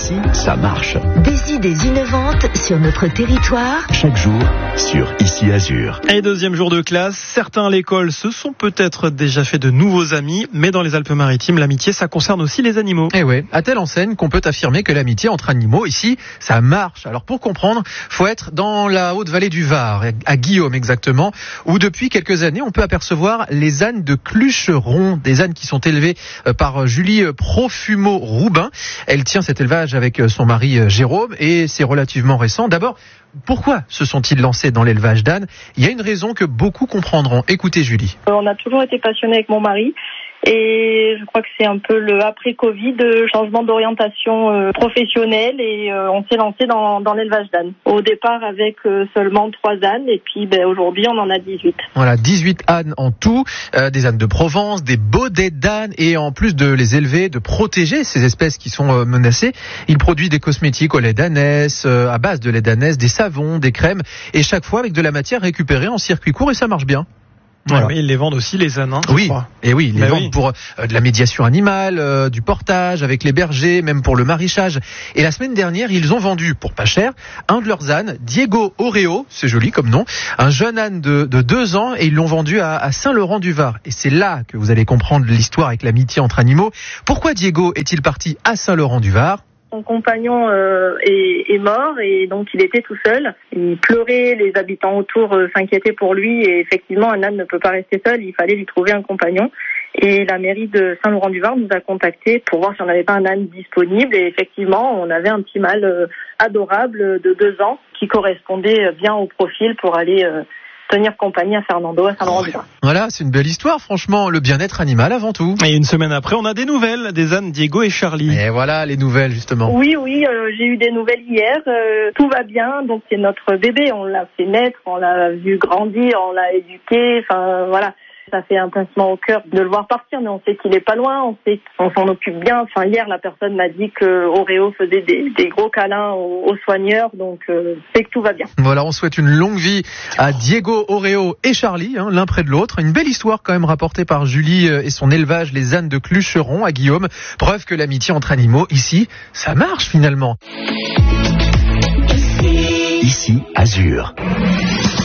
Ici, ça marche. Des idées innovantes sur notre territoire. Chaque jour, sur Ici Azur. Et deuxième jour de classe, certains à l'école se sont peut-être déjà fait de nouveaux amis, mais dans les Alpes-Maritimes, l'amitié, ça concerne aussi les animaux. Eh ouais, à telle enseigne qu'on peut affirmer que l'amitié entre animaux, ici, ça marche. Alors pour comprendre, faut être dans la haute vallée du Var, à Guillaume exactement, où depuis quelques années, on peut apercevoir les ânes de Clucheron, des ânes qui sont élevés par Julie Profumo-Roubin. Elle tient cet élevage avec son mari Jérôme et c'est relativement récent. D'abord, pourquoi se sont-ils lancés dans l'élevage d'ânes ? Il y a une raison que beaucoup comprendront. Écoutez Julie. On a toujours été passionnés avec mon mari. Et je crois que c'est un peu le après-Covid, changement d'orientation professionnelle et on s'est lancé dans l'élevage d'ânes. Au départ avec seulement 3 ânes et puis aujourd'hui on en a 18. Voilà, 18 ânes en tout, des ânes de Provence, des baudets d'ânes et en plus de les élever, de protéger ces espèces qui sont menacées, il produit des cosmétiques au lait d'ânesse, à base de lait d'ânesse, des savons, des crèmes et chaque fois avec de la matière récupérée en circuit court et ça marche bien. Voilà. Ouais, ils les vendent aussi les ânes, je crois. Et oui, ils les vendent pour de la médiation animale, du portage avec les bergers, même pour le maraîchage. Et la semaine dernière, ils ont vendu, pour pas cher, un de leurs ânes, Diego Oreo, c'est joli comme nom, un jeune âne de 2 ans, et ils l'ont vendu à Saint-Laurent-du-Var. Et c'est là que vous allez comprendre l'histoire avec l'amitié entre animaux. Pourquoi Diego est-il parti à Saint-Laurent-du-Var ? Son compagnon est mort et donc il était tout seul. Il pleurait, les habitants autour s'inquiétaient pour lui et effectivement un âne ne peut pas rester seul, il fallait lui trouver un compagnon. Et la mairie de Saint-Laurent-du-Var nous a contactés pour voir si on n'avait pas un âne disponible et effectivement on avait un petit mâle adorable de 2 ans qui correspondait bien au profil pour aller tenir compagnie à Fernando, à Saint-Laurent-du-Var. Voilà, c'est une belle histoire, franchement, le bien-être animal avant tout. Et une semaine après, on a des nouvelles des ânes Diego et Charlie. Et voilà les nouvelles, justement. Oui, j'ai eu des nouvelles hier, tout va bien, donc c'est notre bébé, on l'a fait naître, on l'a vu grandir, on l'a éduqué, enfin voilà. Ça fait un pincement au cœur de le voir partir, mais on sait qu'il est pas loin, on sait qu'on s'en occupe bien. Enfin, hier, la personne m'a dit que Oreo faisait des gros câlins aux soigneurs, donc c'est que tout va bien. Voilà, on souhaite une longue vie à Diego, Oreo et Charlie, l'un près de l'autre. Une belle histoire quand même rapportée par Julie et son élevage, les ânes de Clucheron à Guillaume. Preuve que l'amitié entre animaux, ici, ça marche finalement. Ici, Azur.